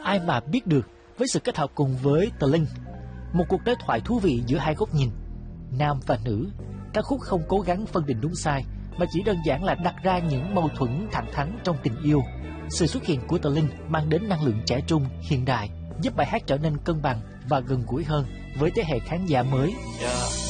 Ai mà biết được, với sự kết hợp cùng với Tờ Linh, một cuộc đối thoại thú vị giữa hai góc nhìn, nam và nữ, ca khúc không cố gắng phân định đúng sai, mà chỉ đơn giản là đặt ra những mâu thuẫn thẳng thắn trong tình yêu. Sự xuất hiện của Tờ Linh mang đến năng lượng trẻ trung, hiện đại, giúp bài hát trở nên cân bằng và gần gũi hơn với thế hệ khán giả mới.